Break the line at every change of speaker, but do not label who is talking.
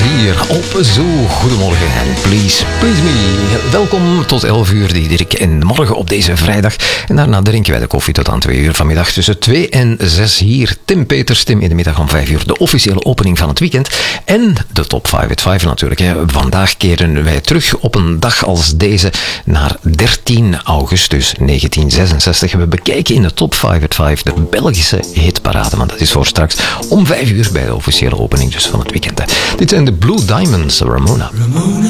hier op Zo. Goedemorgen en please me. Welkom tot 11 uur, Diederik en morgen op deze vrijdag. En daarna drinken wij de koffie tot aan 2 uur vanmiddag. Tussen 2 en 6 hier. Tim Peters, Tim in de middag om 5 uur. De officiële opening van het weekend. En de top 5 at 5 natuurlijk. Vandaag keren wij terug op een dag als deze naar 13 augustus 1966. We bekijken in de top 5 at 5 de Belgische hitparade. Maar dat is voor straks om 5 uur bij de officiële opening dus van het weekend. Dit zijn de Blue Diamonds, Ramona.